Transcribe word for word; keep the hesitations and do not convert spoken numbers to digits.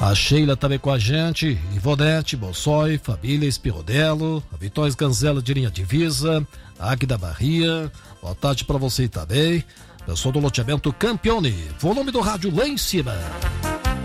A Sheila também com a gente, Ivonete, Bossói, Família Espirrodelo, a Vitória Ganzela de Linha Divisa, Águida Barria, boa tarde pra você também. Pessoal do loteamento Campione, volume do rádio lá em cima.